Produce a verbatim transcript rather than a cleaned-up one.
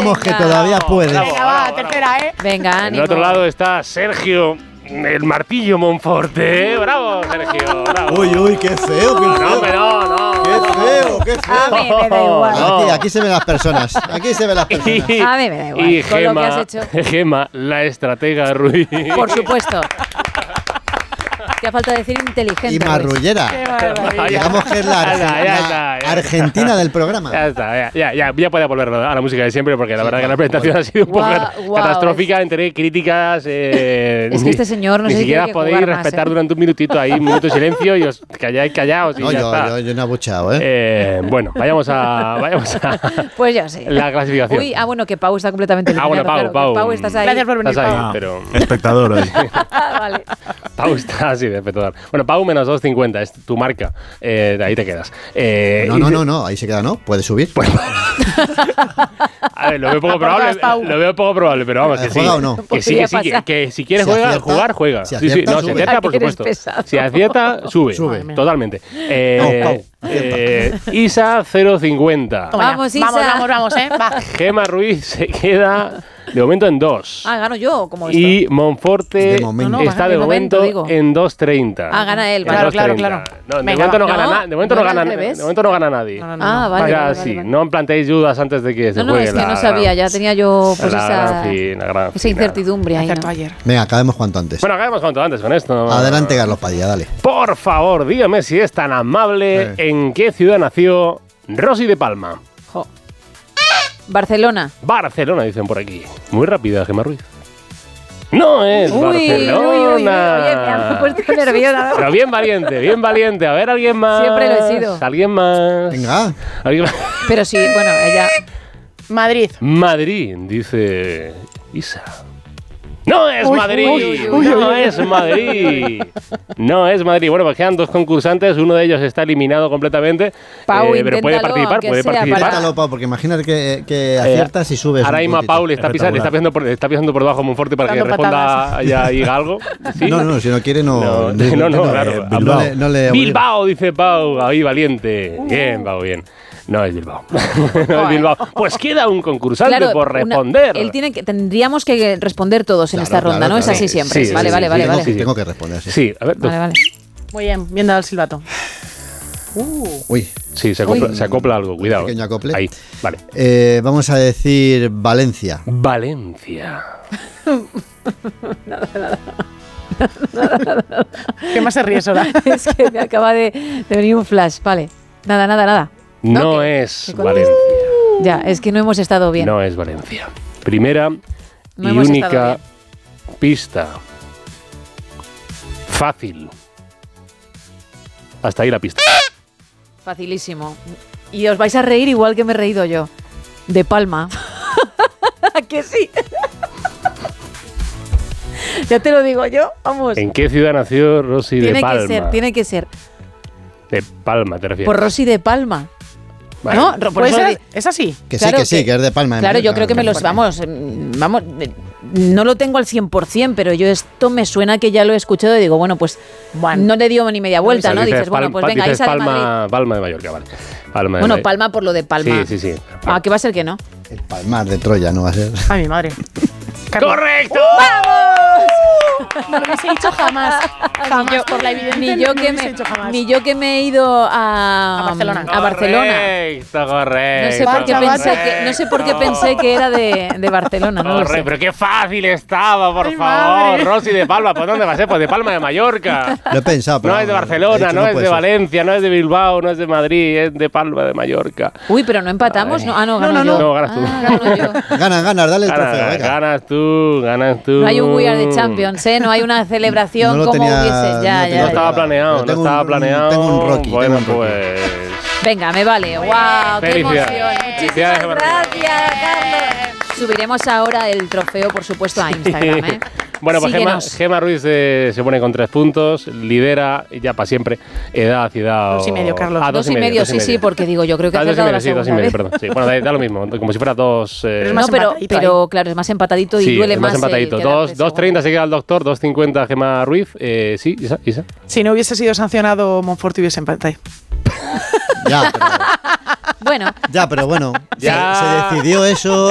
Vamos, Venga. que todavía puede. Venga, va, bravo, tercera, ¿eh? Venga, En ánimo. el otro lado está Sergio, el martillo Monforte. ¿eh? Bravo, Sergio, bravo. Uy, uy, qué feo, qué No, feo. hombre, no, no. Qué feo, qué A feo. mí me da igual. No. Aquí, aquí se ven las personas. Aquí se ven las personas. Y, A mí me da igual, y con lo que has Gema, hecho. Gema, la estratega Ruiz. Por supuesto. Que ha falta decir inteligente. Y Luis. marrullera. Qué maravilla. Digamos que es la, Ya está, ya Argen- está, la ya está. Argentina del programa. Ya está, ya, ya, ya, ya puede volver a la música de siempre porque la verdad que la presentación ha sido un poco Guau, cat- guau, catastrófica entre críticas. Eh, Es que este señor no ni sé si siquiera tiene que podéis jugar más, respetar ¿eh? durante un minutito ahí, un minuto de silencio y os calláis callaos y No, ya yo, está. yo, yo no he abucheado, ¿eh? Eh, bueno, vayamos a, vayamos a Pues yo sí. la clasificación. Uy, ah, bueno, que Pau está completamente Ah, eliminado. bueno, Pau, claro, que Pau. Pau, estás ahí. Gracias por venir, Estás ahí, Pau. pero Espectador hoy. Ah, vale. Pau está así de espectacular. Bueno, Pau menos dos cincuenta, es tu marca. Eh, de ahí te quedas. Eh, No, y no, de- no, no, ahí se queda, ¿no? Puede subir. A ver, lo veo poco probable. Aportas, Pau. Lo veo poco probable, pero vamos, Eh, que sí. ¿juega o no? Que sí, Podría que sí, que, pasar. que si quieres Si juega, acierta- jugar, juega. si sí, sí, acierta, no, si sube. acierta, por Eres supuesto. pesado. Si acierta, sube. Sube. Totalmente. Eh, Vamos, Pau. eh, Isa cero cincuenta. Toma ya. Vamos, Isa. Vamos, vamos, vamos, ¿eh? Va. Gema Ruiz se queda de momento en dos. Ah, gano yo, como esto. Y Monforte De momento. No, no, está de de momento, momento, digo. en dos treinta. Ah, gana él, En vale. Claro, claro, 2.30. claro. No, de Venga, momento no va. gana No, na- de momento no no era gana al revés. de momento no gana nadie. No, no, no. Ah, vale. Vaya, vale, sí, vale. no planteéis dudas antes de que se No, no, juegue es que la no sabía, gran- ya tenía yo pues la esa, gran fi- la gran esa final. incertidumbre ahí. Acertó ¿no? ayer. Venga, acabemos cuanto antes. Bueno, acabemos cuanto antes con esto. Adelante, Carlos Padilla, dale. Por favor, dígame si es tan amable Eh. en qué ciudad nació Rosy de Palma. Jo. Barcelona. Barcelona, dicen por aquí. Muy rápida, Gemma Ruiz. No es Uy, uy, uy, uy, Barcelona. oye, me han puesto nerviosa. Pero bien valiente, bien valiente. A ver, alguien más. Siempre lo he sido. Alguien más. Venga. ¿Alguien más? Pero sí, bueno, ella. Madrid. Madrid, dice Isa. ¡No es Uy, Madrid! uy, uy, ¡No uy, uy. es Madrid! No es Madrid. Bueno, pues quedan dos concursantes. Uno de ellos está eliminado completamente. Pau, eh, pero puede inténtalo, participar, aunque puede sea participar. para- Inténtalo, Pau, porque imagínate que, que aciertas y subes. Ahora un mismo a puntito. Paul le está, pisando, le está pisando por, le está pisando por debajo Monforte para que Dando responda patadas. ya diga algo. ¿Sí? No, no, si no quiere, no. No, no, no, claro. eh, No le, no le Bilbao, dice Pau, ahí valiente. Bien, Pau, bien. No es Bilbao. No es Bilbao. Pues queda un concursante Claro, por una- responder. él tiene que, tendríamos que responder todos en Claro, esta ronda, claro, ¿no? Es claro. así Sí, siempre. sí, vale, sí, vale, sí, vale, sí, vale. sí, sí. Tengo que responder, sí. Sí, a ver. Vale, vale. Muy bien, bien dado el silbato. Uh, Uy. Sí, se acopla, Uy. se acopla algo, cuidado. Pequeño acople. Ahí, vale. Eh, vamos a decir Valencia. Valencia. ¿qué más se ríe, Sora? Es que me acaba de, de venir un flash. Vale. Nada, nada, nada. No, No, que- es que conteste. Valencia. Ya, es que no hemos estado bien. No es Valencia. Primera No y hemos estado única bien. pista. Fácil. Hasta ahí la pista. Facilísimo. Y os vais a reír igual que me he reído yo. De Palma. ¿A que sí? Ya te lo digo yo, vamos. ¿En qué ciudad nació Rosy Tiene de Palma? que ser, tiene que ser. De Palma, te refieres. Por Rosy de Palma. Vale. ¿No? Ro- por Pues eso esa- di- es así. Que Claro sí, que sí, que- que es de Palma. de Claro, yo Mallorca. creo que me los... Fuerte. Vamos, mm, vamos, eh, no lo tengo al cien por ciento, pero yo esto me suena que ya lo he escuchado y digo, bueno, pues Bueno. no le dio ni media vuelta, O sea, ¿no? Dices, bueno, Pal- pues pa- venga, dices Isa de Madrid. Palma, Palma de Mallorca, vale. Palma de Bueno, Mallorca. Palma por lo de Palma. Sí, sí, sí. Ah, que va a ser que no. El Palmar de Troya no va a ser. Ay, mi madre. Carlos, ¡Correcto! no lo hubiese dicho jamás. Jamás, Ni yo- por la evidencia. Ni no yo, lo que hubiese me, dicho jamás. ni yo que me he ido a, A Barcelona. a Barcelona. Correcto, correcto. No sé, por qué Vaya, pensé que, no sé por qué pensé que era de, de Barcelona, no lo Correcto, sé. pero qué fácil estaba, por Ay, favor. madre. Rosy de Palma, ¿por dónde va a ser? Pues de Palma de Mallorca. Lo he pensado, pero. No es de he Barcelona, dicho, no es puede de ser. Valencia, no es de Bilbao, no es de Madrid, es de Palma de Mallorca. Uy, pero no empatamos, ¿no? Ah, no, gano no, yo. no, ganas tú. Ah, gano yo. Ganas, ganas, dale el trofeo, Ganas, venga. ganas tú, ganas tú. No hay un We Are the Champions, ¿eh? No hay una celebración No lo como tenía- hubiese. Ya, no ya, tenía No ya. estaba planeado, Yo no tengo estaba un- planeado. tengo un Rocky, Bueno, tengo un Rocky. pues. Venga, me vale. ¡Wow! ¡Qué Felicidades. emoción! Felicidades, Muchísimas Gemma. gracias, Carlos. Subiremos ahora el trofeo, por supuesto, a Instagram, ¿eh? Bueno, pues Gema, Síguenos. Gema Ruiz eh, se pone con tres puntos, lidera y ya para siempre. Edad, ciudad. Dos y medio, Carlos. Ah, Dos y medio, sí, sí, porque digo, yo creo que Ah, ha dos y acertado medio, la sí, dos y segunda medio, vez. perdón. Sí, bueno, da, da lo mismo, como si fuera dos. eh, es No, más pero, empatadito pero claro, es más empatadito y sí, duele es más. más empatadito. el quedar Dos, de dos treinta segundo. se queda el doctor, dos cincuenta Gema Ruiz. Eh, sí, Isa, Isa. Si no hubiese sido sancionado Monforte hubiese empatado. Ya, pero, Bueno, ya, pero bueno. se- Ya. Se decidió eso.